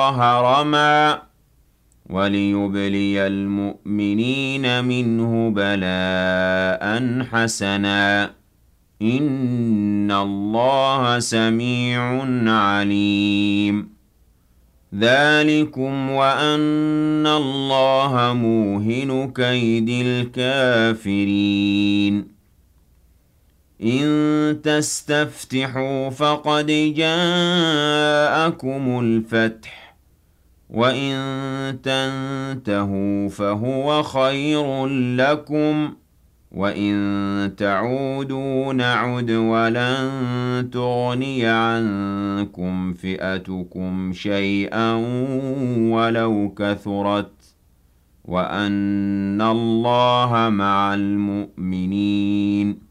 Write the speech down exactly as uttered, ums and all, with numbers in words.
رَمًى وَلِيُبْلِيَ الْمُؤْمِنِينَ مِنْهُ بَلَاءً حَسَنًا إِنَّ اللَّهَ سَمِيعٌ عَلِيمٌ ذَلِكُمْ وَأَنَّ اللَّهَ مُوهِنُ كَيْدِ الْكَافِرِينَ إِن تَسْتَفْتِحُوا فَقَدْ جَاءَكُمُ الْفَتْحُ وَإِن تَنْتَهُوا فَهُوَ خَيْرٌ لَّكُمْ وَإِن تَعُودُوا نَعُدْ وَلَن تُغْنِيَ عَنكُمْ فِئَتُكُمْ شَيْئًا وَلَوْ كَثُرَتْ وَأَنَّ اللَّهَ مَعَ الْمُؤْمِنِينَ